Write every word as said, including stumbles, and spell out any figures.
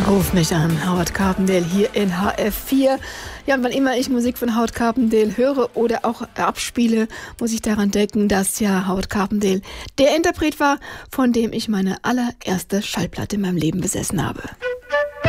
Ruf mich an, Howard Carpendale hier in H F vier. Ja, und wann immer ich Musik von Howard Carpendale höre oder auch abspiele, muss ich daran denken, dass ja Howard Carpendale der Interpret war, von dem ich meine allererste Schallplatte in meinem Leben besessen habe.